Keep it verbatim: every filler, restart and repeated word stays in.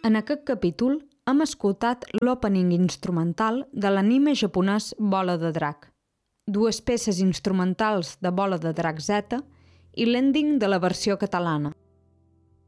En aquest capítol hem escoltat l'opening instrumental de l'anime japonès Bola de Drac, dues peces instrumentals de Bola de Drac Z i l'ending de la versió catalana.